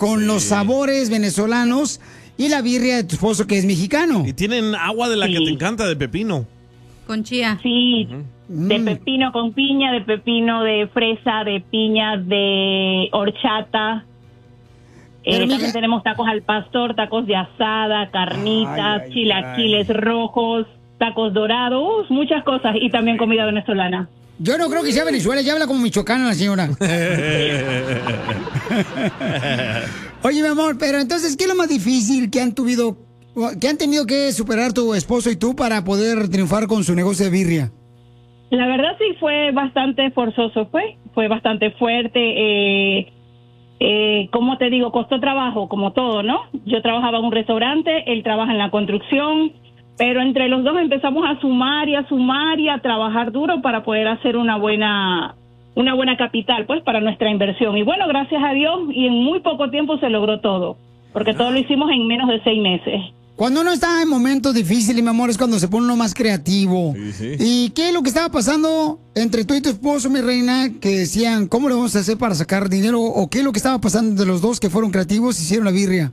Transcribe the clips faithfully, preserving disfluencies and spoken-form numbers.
con los sabores venezolanos y la birria de tu esposo que es mexicano. Y tienen agua de la sí. que te encanta, de pepino. Con chía. Sí, uh-huh. de pepino con piña, de pepino de fresa, de piña, de horchata. Eh, también mija... tenemos tacos al pastor, tacos de asada, carnitas, ay, ay, chilaquiles ay. rojos, tacos dorados, muchas cosas. Y también comida venezolana. Yo no creo que sea Venezuela, ya habla como michoacana la señora. Oye, mi amor, pero entonces, ¿qué es lo más difícil que han tenido, que han tenido que superar tu esposo y tú para poder triunfar con su negocio de birria? La verdad sí fue bastante forzoso, fue, fue bastante fuerte. Eh, eh, ¿Cómo te digo? Costó trabajo, como todo, ¿no? Yo trabajaba en un restaurante, él trabaja en la construcción. Pero entre los dos empezamos a sumar y a sumar y a trabajar duro para poder hacer una buena una buena capital, pues, para nuestra inversión. Y bueno, gracias a Dios, y en muy poco tiempo se logró todo, porque todo lo hicimos en menos de seis meses. Cuando uno está en momentos difíciles, mi amor, es cuando se pone uno más creativo. Sí, sí. ¿Y qué es lo que estaba pasando entre tú y tu esposo, mi reina, que decían, ¿cómo le vamos a hacer para sacar dinero? ¿O qué es lo que estaba pasando entre los dos que fueron creativos y hicieron la birria?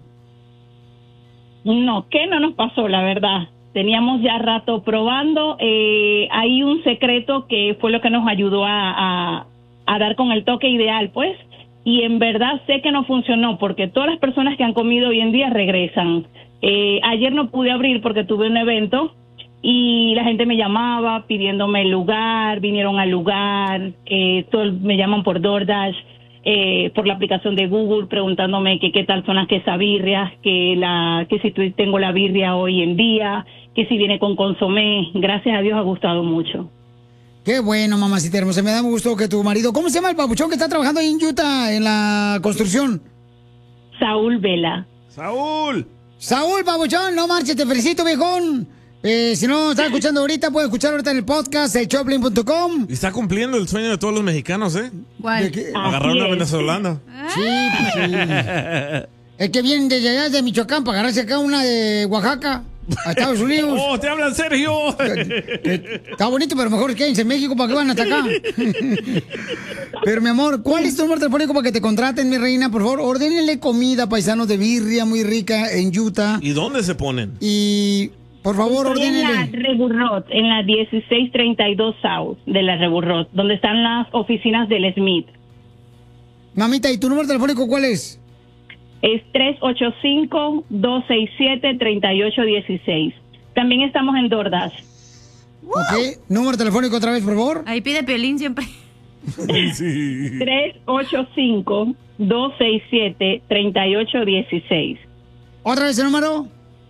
No, ¿qué no nos pasó, la verdad? Teníamos ya rato probando. Eh, hay un secreto que fue lo que nos ayudó a, a, a dar con el toque ideal, pues. Y en verdad sé que no funcionó porque todas las personas que han comido hoy en día regresan. Eh, ayer no pude abrir porque tuve un evento y la gente me llamaba pidiéndome el lugar, vinieron al lugar, eh, todo, me llaman por DoorDash. Eh, por la aplicación de Google preguntándome que qué tal son las quesabirrias, que la que si tengo la birria hoy en día, que si viene con consomé. Gracias a Dios ha gustado mucho. Qué bueno, mamacita hermosa, me da gusto que tu marido, ¿cómo se llama el papuchón que está trabajando ahí en Utah en la construcción? Saúl Vela. Saúl. Saúl, papuchón, no marches, te felicito, viejón. Eh, si no estás escuchando ahorita, puedes escuchar ahorita en el podcast, el choplin punto com. Y está cumpliendo el sueño de todos los mexicanos, ¿eh? ¿Cuál? Agarrar una venezolana. Sí, pues sí. El que viene desde allá de Michoacán para agarrarse acá una de Oaxaca a Estados Unidos. ¡Oh, te hablan Sergio! Está bonito, pero mejor quédense en México para que van hasta acá. Pero, mi amor, ¿cuál es tu número telefónico para que te contraten, mi reina? Por favor, ordénenle comida, paisanos, de birria muy rica en Utah. ¿Y dónde se ponen? Y... Por favor, ordénenle. En la Reburrot, en la dieciséis treinta y dos South de la Reburrot, donde están las oficinas del Smith. Mamita, ¿y tu número telefónico cuál es? Es tres ocho cinco, dos seis siete, tres ocho uno seis. También estamos en DoorDash. Ok, número telefónico otra vez, por favor. Ahí pide Piolín siempre. Sí. tres ocho cinco, dos seis siete, tres ocho uno seis. ¿Otra vez el número?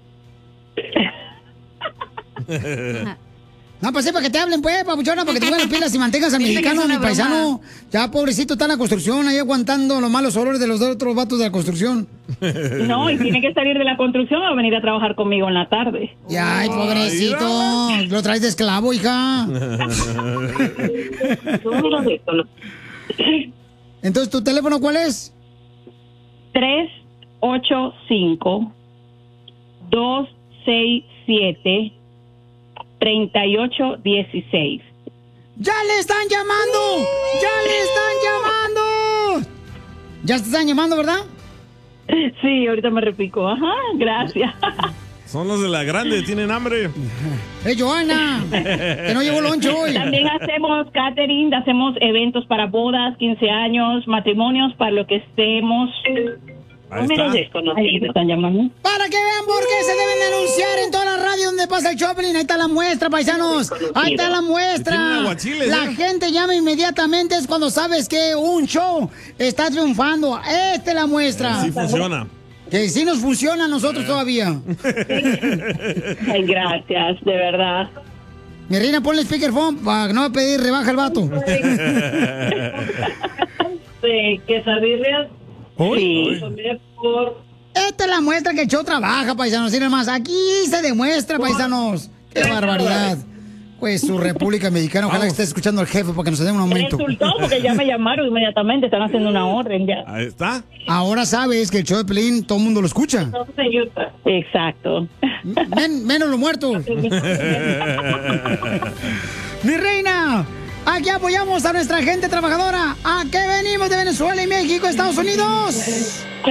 No, pues sí, para que te hablen, pues, papuchona, para que te pongan las pilas y mantengas al mexicano, mi paisano. Ya, pobrecito, está en la construcción, ahí aguantando los malos olores de los otros vatos de la construcción. No, y tiene que salir de la construcción o venir a trabajar conmigo en la tarde. Ya, ay, pobrecito, lo traes de esclavo, hija. Entonces, ¿tu teléfono cuál es? tres ocho cinco, dos seis siete, tres ocho uno seis. ¡Ya le están llamando! ¡Ya le están llamando! ¿Ya te están llamando, verdad? Sí, ahorita me repico. Ajá, gracias. Son los de la grande, tienen hambre. ¡Eh, Joana! Que no llevo loncho hoy. También hacemos catering, hacemos eventos para bodas, quince años, matrimonios, para lo que estemos. Ahí está. Ahí me están llamando. Para que vean por qué se deben de anunciar en toda la radio donde pasa el Choplin. Ahí está la muestra, paisanos. Ahí está la muestra. La ¿eh? gente llama inmediatamente. Es cuando sabes que un show está triunfando. Esta es la muestra. Sí funciona. Que sí nos funciona a nosotros todavía. Ay, gracias, de verdad. Mi reina, ponle speakerphone para que no va a pedir rebaja el vato. Sí, quesadillas. Sí, por... Esta es la muestra que el show trabaja, paisanos. Miren más, aquí se demuestra, paisanos. ¡Qué barbaridad! Pues su República Mexicana, ojalá que esté escuchando al jefe para que nos dé un aumento. Resultó porque ya me llamaron inmediatamente, están haciendo una orden ya. Ahí está. Ahora sabes que el show de Pelín todo el mundo lo escucha. Exacto. Men, menos los muertos. Mi reina, aquí apoyamos a nuestra gente trabajadora. ¿A qué venimos de Venezuela y México, Estados Unidos?